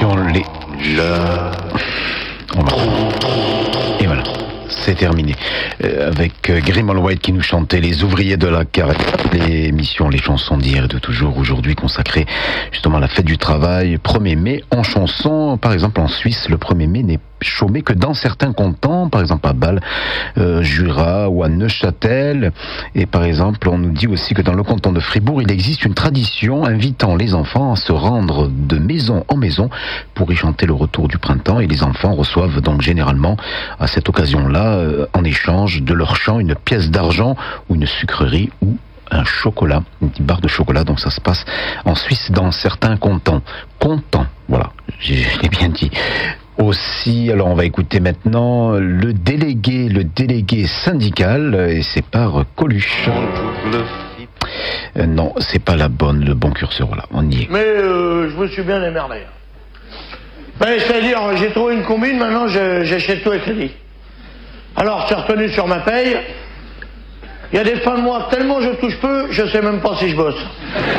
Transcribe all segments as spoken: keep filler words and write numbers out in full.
l'émission Les... On va... Et voilà. C'est terminé. Euh, avec euh, Grimald White qui nous chantait Les ouvriers de la carrière. L'émission Les chansons d'hier et de toujours, aujourd'hui consacrée justement à la fête du travail. premier mai en chanson. Par exemple en Suisse, le premier mai n'est chômé que dans certains cantons, par exemple à Bâle, euh, Jura ou à Neuchâtel. Et par exemple, on nous dit aussi que dans le canton de Fribourg, il existe une tradition invitant les enfants à se rendre de maison en maison pour y chanter le retour du printemps. Et les enfants reçoivent donc généralement à cette occasion-là, euh, en échange de leur chant, une pièce d'argent ou une sucrerie ou un chocolat, une petite barre de chocolat. Donc ça se passe en Suisse dans certains cantons. Cantons, voilà, je l'ai bien dit. Aussi, alors on va écouter maintenant le délégué, le délégué syndical, et c'est par Coluche. Euh, non, c'est pas la bonne, le bon curseur, voilà, on y est. Mais euh, je me suis bien émerdé. Ben, c'est-à-dire, j'ai trouvé une combine, maintenant je, j'achète tout à crédit. Alors, c'est retenu sur ma paye. Il y a des fins de mois, tellement je touche peu, je sais même pas si je bosse.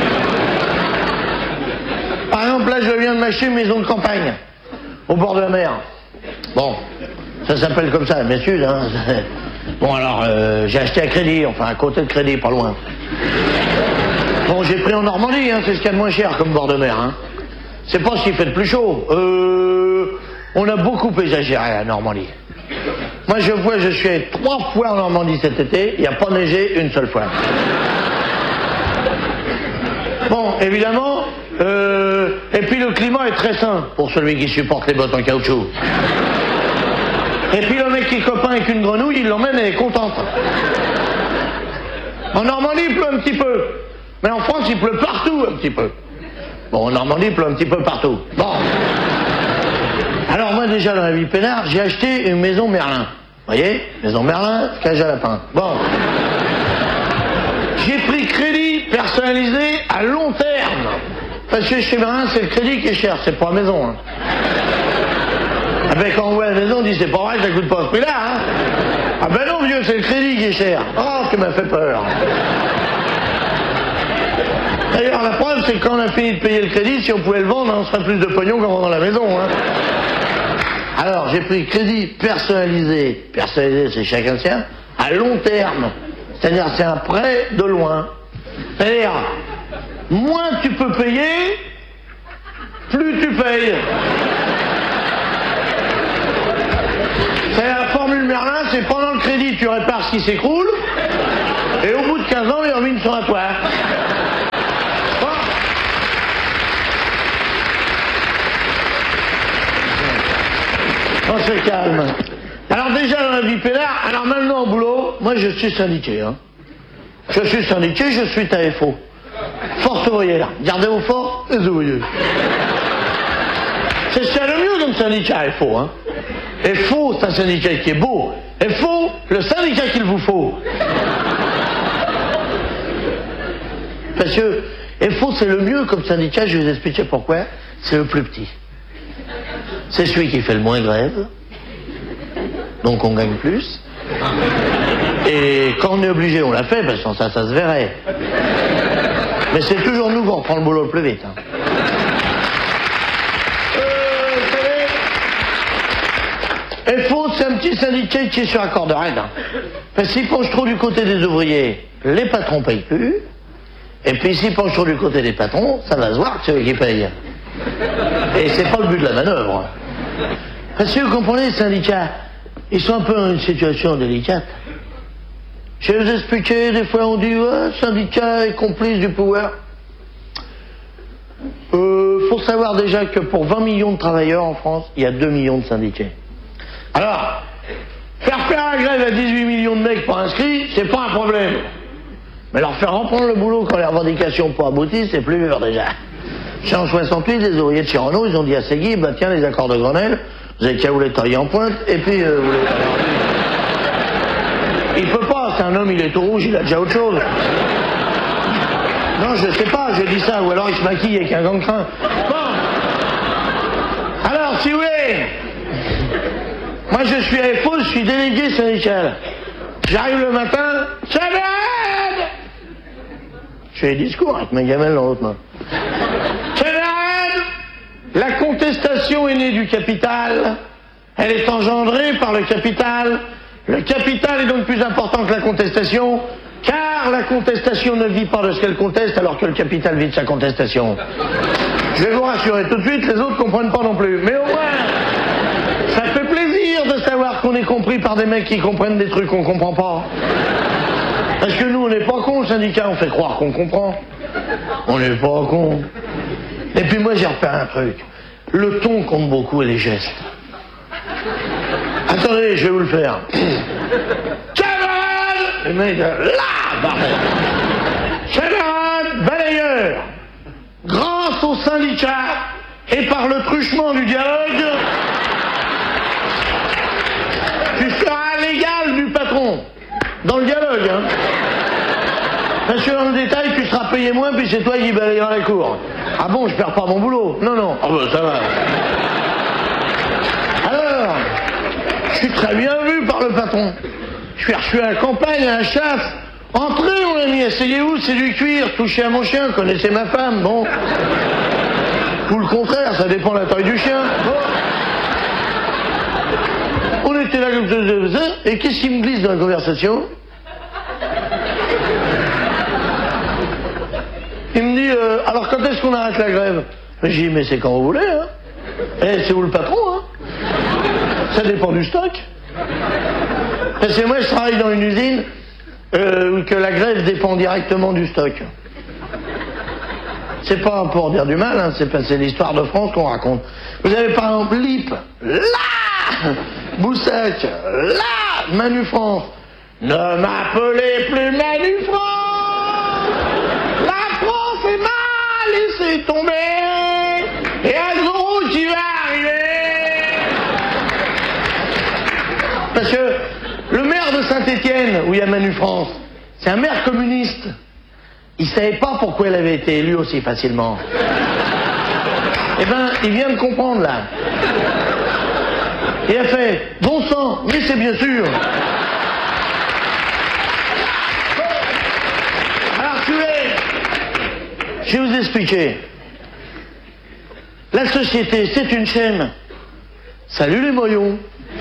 Par exemple, là, je viens de m'acheter une maison de campagne, au bord de la mer. Bon, ça s'appelle comme ça, bien sûr, hein. Bon, alors, euh, j'ai acheté à crédit, enfin, à côté de crédit, pas loin. Bon, j'ai pris en Normandie, hein, c'est ce qu'il y a de moins cher comme bord de mer, hein. C'est pas ce qui fait de plus chaud. Euh, on a beaucoup exagéré à Normandie. Moi, je vois, je suis allé trois fois en Normandie cet été, il n'y a pas neigé une seule fois. Bon, évidemment, euh, et puis le climat est très sain pour celui qui supporte les bottes en caoutchouc. Et puis le mec qui est copain avec une grenouille, il l'emmène et elle est contente. En Normandie, il pleut un petit peu. Mais en France, il pleut partout un petit peu. Bon, en Normandie, il pleut un petit peu partout. Bon. Alors moi, déjà, dans la vie peinard, j'ai acheté une maison Merlin. Vous voyez, maison Merlin, cage à lapin. Bon. J'ai pris crédit personnalisé à long terme. Parce que chez Merlin, c'est le crédit qui est cher, c'est pas la maison. Hein. Ah ben quand on voit la maison, on dit c'est pas vrai, ça coûte pas ce prix-là. Hein. Ah ben non, vieux, c'est le crédit qui est cher. Oh, ce qui m'a fait peur. D'ailleurs, la preuve, c'est que quand on a fini de payer le crédit, si on pouvait le vendre, on serait plus de pognon qu'en vendant la maison. Hein. Alors, j'ai pris crédit personnalisé. Personnalisé, c'est chacun sien. À long terme. C'est-à-dire, c'est un prêt de loin. C'est-à-dire, moins tu peux payer, plus tu payes. C'est la formule Merlin, c'est pendant le crédit, tu répares ce qui s'écroule, et au bout de quinze ans, les ruines sont à toi. Bon. On se calme. Alors déjà dans la vie peinard, alors maintenant au boulot, moi je suis syndiqué. Hein. Je suis syndiqué, je suis à F O. Force ouvrière. Gardez vos forces, les ouvriers. C'est ce qu'il y a le mieux comme syndicat F O. Hein. F O, c'est un syndicat qui est beau. F O, le syndicat qu'il vous faut. Parce que F O, c'est le mieux comme syndicat, je vais vous expliquer pourquoi. C'est le plus petit. C'est celui qui fait le moins grève. Donc on gagne plus. Et quand on est obligé, on l'a fait, parce que ça, ça se verrait. Mais c'est toujours nous qu'on reprend le boulot le plus vite. Hein. Euh, F O, c'est un petit syndicat qui est sur la corde raide. Hein. Parce que s'il penche trop du côté des ouvriers, les patrons payent plus. Et puis s'il penche trop du côté des patrons, ça va se voir que c'est eux qui payent. Et c'est pas le but de la manœuvre. Parce que vous comprenez, les syndicats, ils sont un peu dans une situation délicate. Je vais vous expliquer, des fois on dit ouais, syndicat est complice du pouvoir. Euh, faut savoir déjà que pour vingt millions de travailleurs en France, il y a deux millions de syndiqués. Alors, faire faire la grève à dix-huit millions de mecs pas inscrits, c'est pas un problème. Mais leur faire reprendre le boulot quand les revendications pas abouties, c'est plus dur déjà. En soixante-huit, les ouvriers de Chirano, ils ont dit à Segui, bah tiens, les accords de Grenelle, vous avez qu'à vous les tailler en pointe, et puis euh, vous les... Il peut pas, c'est un homme, il est tout rouge, il a déjà autre chose. Non, je sais pas, je dis ça, ou alors il se maquille avec un gant de crin. Bon. Alors, si vous voulez, moi je suis à F O, je suis délégué syndical. J'arrive le matin, ça va. Je fais des discours avec ma gamelle dans l'autre main. La contestation contestation est née du capital, elle est engendrée par le capital, le capital est donc plus important que la contestation, car la contestation ne vit pas de ce qu'elle conteste alors que le capital vit de sa contestation. Je vais vous rassurer tout de suite, les autres comprennent pas non plus, mais au moins, ça fait plaisir de savoir qu'on est compris par des mecs qui comprennent des trucs qu'on comprend pas. Parce que nous, on n'est pas cons, le syndicat, on fait croire qu'on comprend. On n'est pas cons. Et puis moi, j'ai repéré un truc. Le ton compte beaucoup et les gestes. Attendez, je vais vous le faire. Camarades! Le mec, là, bordel. Camarades balayeurs, grâce au syndicat et par le truchement du dialogue, tu seras l'égal du patron. Dans le dialogue, hein. Parce que dans le détail, tu seras payé moins, puis c'est toi qui balayera la cour. Ah bon, je perds pas mon boulot? Non, non. Ah ben, ça va. Alors, je suis très bien vu par le patron. Je suis reçu à la campagne, à la chasse. Entrez, mon ami, asseyez-vous, c'est du cuir. Touchez à mon chien, connaissez ma femme, bon. Ou le contraire, ça dépend de la taille du chien. Bon. On était là comme ça, et qu'est-ce qui me glisse dans la conversation? Il me dit, euh, alors quand est-ce qu'on arrête la grève? J'ai dit, mais c'est quand vous voulez, hein. Eh, c'est vous le patron, hein. Ça dépend du stock. Parce que moi, je travaille dans une usine euh, où que la grève dépend directement du stock. C'est pas pour dire du mal, hein, c'est, c'est l'histoire de France qu'on raconte. Vous avez par exemple Lip, là, Boussac, là, Manu France. Ne m'appelez plus Manu France. La France est mal, laissez tomber. Et un gros qui va arriver. Parce que le maire de Saint-Étienne, où il y a Manu France, c'est un maire communiste. Il savait pas pourquoi elle avait été élue aussi facilement. Eh ben, il vient de comprendre, là. Il a fait, bon sang, mais c'est bien sûr. Alors, tu vais, je vais vous expliquer. La société, c'est une chaîne. Salut les moyons.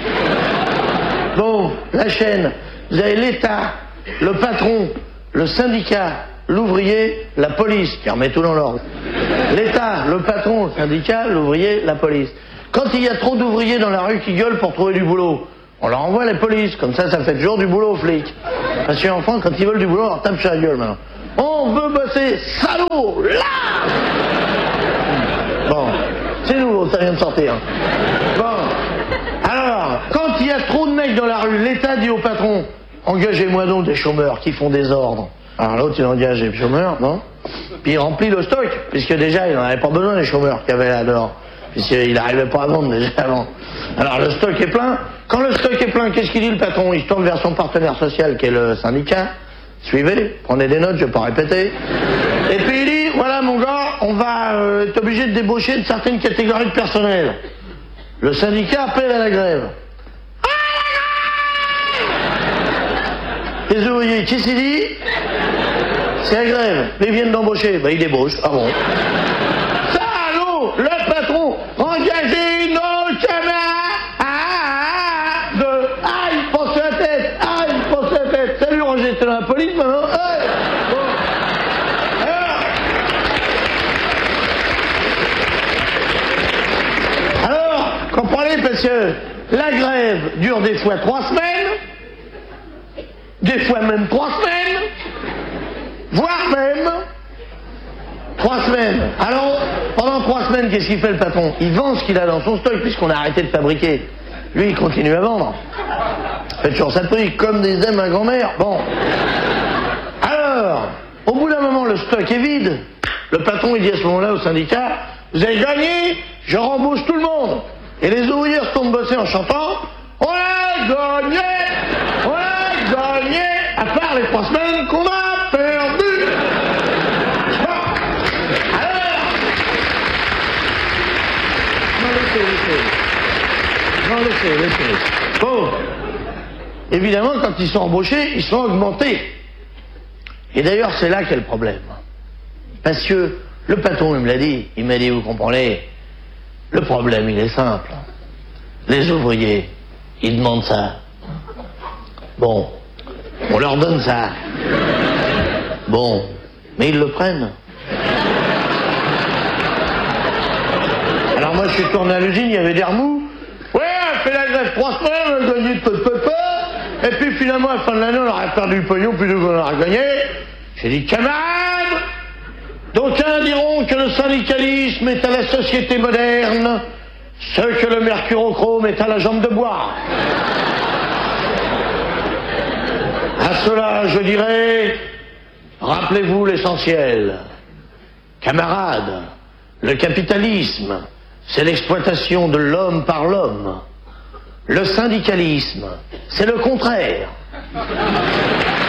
Bon, la chaîne, vous avez l'État, le patron, le syndicat, l'ouvrier, la police, qui remet tout dans l'ordre. L'État, le patron, le syndicat, l'ouvrier, la police. Quand il y a trop d'ouvriers dans la rue qui gueulent pour trouver du boulot, on leur envoie la police, comme ça, ça fait toujours du boulot aux flics. Parce qu'enfin, quand ils veulent du boulot, on leur tape sur la gueule maintenant. On veut bosser, salaud, là. Bon, c'est nouveau, ça vient de sortir. Bon, alors, quand il y a trop de mecs dans la rue, l'État dit au patron, engagez-moi donc des chômeurs qui font des ordres. Alors l'autre, il engage les chômeurs, non? Puis il remplit le stock, puisque déjà, il n'en avait pas besoin des chômeurs qu'il y avait là dehors. Puisqu'il n'arrivait pas à vendre déjà avant. Alors le stock est plein. Quand le stock est plein, qu'est-ce qu'il dit le patron? Il se tourne vers son partenaire social, qui est le syndicat. Suivez, prenez des notes, je vais pas répéter. Et puis il dit, voilà mon gars, on va euh, être obligé de débaucher de certaines catégories de personnel. Le syndicat appelle à la grève. Les ouvriers, qu'est-ce qu'il dit? C'est la grève. Mais ils viennent d'embaucher. Ben, ils débauchent. Ah bon? Salaud! Le patron! Engagez nos camarades! Ah, de... Aïe, pense la tête! Aïe, pense la tête! Salut, Roger, t'es dans la police maintenant? Aïe! Bon. Alors... Alors, comprenez, parce que la grève dure des fois trois semaines, des fois même trois semaines, voire même trois semaines. Alors, pendant trois semaines, qu'est-ce qu'il fait le patron? Il vend ce qu'il a dans son stock, puisqu'on a arrêté de fabriquer. Lui, il continue à vendre. Il fait toujours ça de prix, comme disait ma grand-mère. Bon. Alors, au bout d'un moment, le stock est vide. Le patron, il dit à ce moment-là au syndicat, vous avez gagné, je rembauche tout le monde. Et les ouvriers retournent bosser en chantant, on a gagné, on a gagné, à part les trois semaines qu'on a perdu. Bon. Alors, non, laissez, laissez. Non, laissez, laissez. Bon. Évidemment, quand ils sont embauchés, ils sont augmentés. Et d'ailleurs, c'est là qu'est le problème. Parce que le patron, il me l'a dit, il m'a dit, vous comprenez, Le problème, il est simple. Les ouvriers, ils demandent ça. Bon, on leur donne ça. Bon, mais ils le prennent. Alors moi, je suis tourné à l'usine, il y avait des remous. Ouais, on fait la grève trois semaines, on a gagné peu peu peu. Et puis finalement, à la fin de l'année, on aurait perdu le pognon plutôt qu'on aurait gagné. J'ai dit, camarades, d'aucuns diront que le syndicalisme est à la société moderne ce que le mercurochrome est à la jambe de bois. À cela, je dirais, rappelez-vous l'essentiel. Camarades, le capitalisme, c'est l'exploitation de l'homme par l'homme. Le syndicalisme, c'est le contraire.